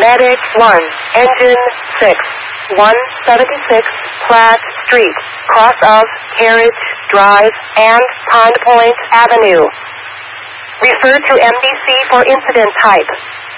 Medic 1, Engine 6, 176 Platt Street, cross of Carriage Drive and Pond Point Avenue. Refer to MDC for incident type.